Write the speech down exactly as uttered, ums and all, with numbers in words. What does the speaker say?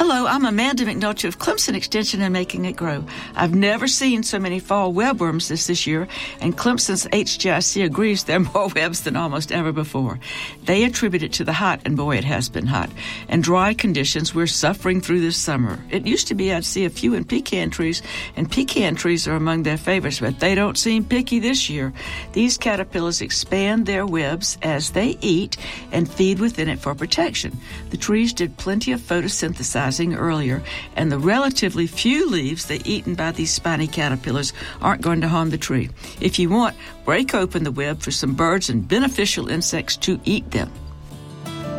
Hello, I'm Amanda McNulty of Clemson Extension and Making It Grow. I've never seen so many fall webworms as this year, and Clemson's H G I C agrees there are more webs than almost ever before. They attribute it to the hot, and boy, it has been hot, and dry conditions we're suffering through this summer. It used to be I'd see a few in pecan trees, and pecan trees are among their favorites, but they don't seem picky this year. These caterpillars expand their webs as they eat and feed within it for protection. The trees did plenty of photosynthesis earlier, and the relatively few leaves they eaten by these spiny caterpillars aren't going to harm the tree. If you want, break open the web for some birds and beneficial insects to eat them.